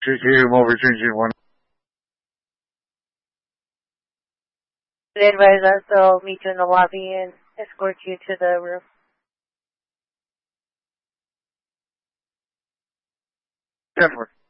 GQ, I'm over changing one. Advise us, so I'll meet you in the lobby and escort you to the room. 10-4.